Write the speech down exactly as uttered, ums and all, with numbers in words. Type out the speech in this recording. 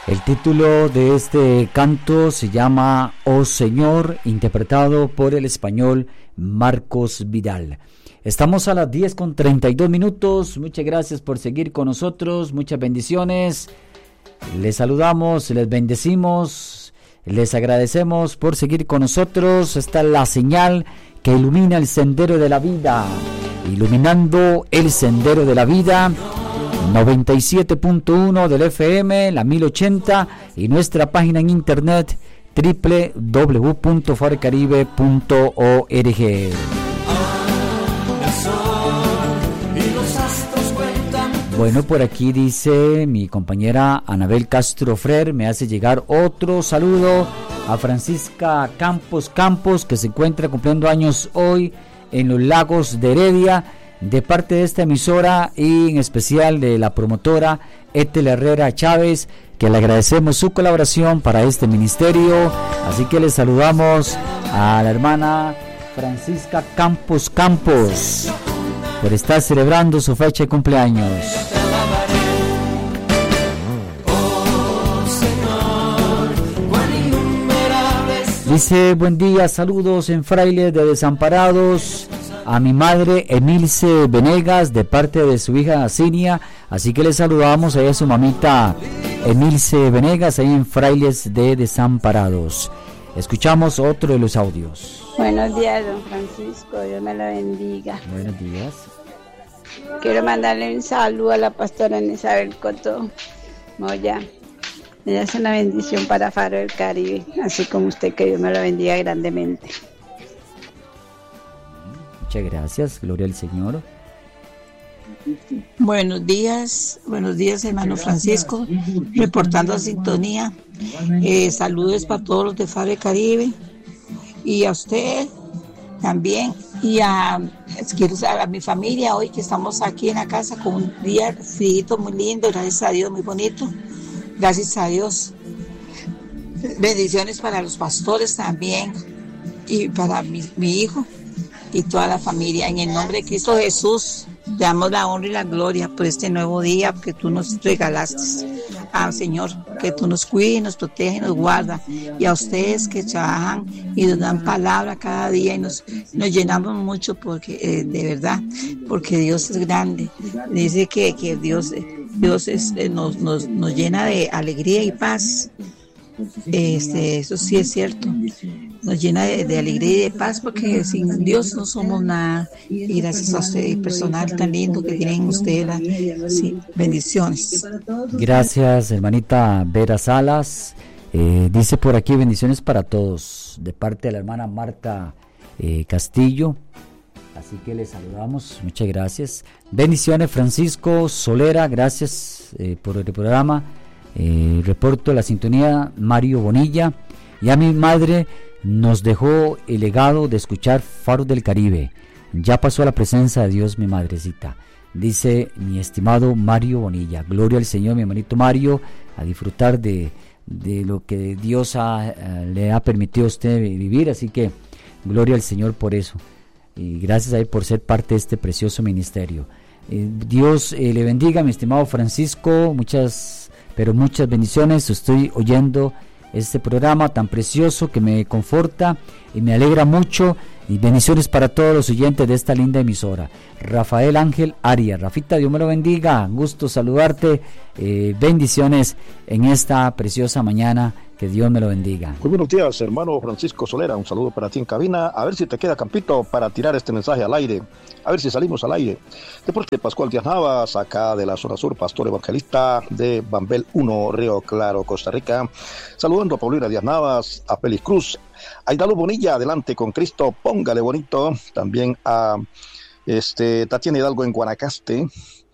El título de este canto se llama Oh Señor, interpretado por el español Marcos Vidal. Estamos a las diez con treinta y dos minutos. Muchas gracias por seguir con nosotros. Muchas bendiciones. Les saludamos, les bendecimos, les agradecemos por seguir con nosotros. Esta es la señal que ilumina el sendero de la vida. Iluminando el sendero de la vida. noventa y siete punto uno del F M, la mil ochenta, y nuestra página en internet doble u doble u doble u punto faro caribe punto org. Bueno, por aquí dice mi compañera Anabel Castro Frer, me hace llegar otro saludo a Francisca Campos Campos, que se encuentra cumpliendo años hoy en los Lagos de Heredia, de parte de esta emisora y en especial de la promotora Ethel Herrera Chávez, que le agradecemos su colaboración para este ministerio. Así que le saludamos a la hermana Francisca Campos Campos por estar celebrando su fecha de cumpleaños. Dice, buen día, saludos en Frailes de Desamparados, a mi madre Emilce Venegas de parte de su hija Cinia, así que le saludamos ahí a su mamita Emilce Venegas ahí en Frailes de Desamparados. Escuchamos otro de los audios. Buenos días, don Francisco, Dios me la bendiga. Buenos días. Quiero mandarle un saludo a la pastora Isabel Coto Moya. Ella es una bendición para Faro del Caribe, así como usted, que Dios me la bendiga grandemente. Muchas gracias, gloria al Señor. Buenos días, buenos días, hermano Francisco, reportando a sintonía. Eh, saludos para todos los de Faro del Caribe y a usted también, y a, quiero a mi familia hoy, que estamos aquí en la casa con un día frío muy lindo, gracias a Dios, muy bonito, gracias a Dios. Bendiciones para los pastores también y para mi, mi hijo y toda la familia. En el nombre de Cristo Jesús, te damos la honra y la gloria por este nuevo día que tú nos regalaste. Ah, Señor, que tú nos cuides, nos protege y nos guarda. Y a ustedes que trabajan y nos dan palabra cada día y nos, nos llenamos mucho, porque eh, de verdad, porque Dios es grande. Dice que, que Dios, Dios es, eh, nos, nos, nos llena de alegría y paz. Este, eso sí es cierto, nos llena de, de alegría y de paz, porque sin Dios no somos nada. Y gracias a usted y personal tan lindo que tienen ustedes, sí, bendiciones. Gracias, hermanita Vera Salas. Eh, dice por aquí, bendiciones para todos, de parte de la hermana Marta eh, Castillo. Así que les saludamos, muchas gracias. Bendiciones, Francisco Solera, gracias eh, por el programa. Eh, reporto la sintonía, Mario Bonilla. Y a mi madre nos dejó el legado de escuchar Faros del Caribe. Ya pasó a la presencia de Dios mi madrecita, dice mi estimado Mario Bonilla. Gloria al Señor, mi hermanito Mario, a disfrutar de, de lo que Dios ha, le ha permitido a usted vivir. Así que gloria al Señor por eso, y gracias a él por ser parte de este precioso ministerio. eh, Dios eh, le bendiga, mi estimado Francisco. Muchas pero muchas bendiciones. Estoy oyendo este programa tan precioso que me conforta y me alegra mucho, y bendiciones para todos los oyentes de esta linda emisora. Rafael Ángel Arias. Rafita, Dios me lo bendiga, gusto saludarte, eh, bendiciones en esta preciosa mañana, que Dios me lo bendiga. Muy buenos días, hermano Francisco Solera, un saludo para ti en cabina. A ver si te queda campito para tirar este mensaje al aire, a ver si salimos al aire. Deporte Pascual Díaz Navas, acá de la zona sur, pastor evangelista de Bambel uno, Río Claro, Costa Rica. Saludando a Paulina Díaz Navas, a Félix Cruz, a Hidalgo Bonilla, adelante con Cristo, póngale bonito. También a este, Tatiana Hidalgo en Guanacaste,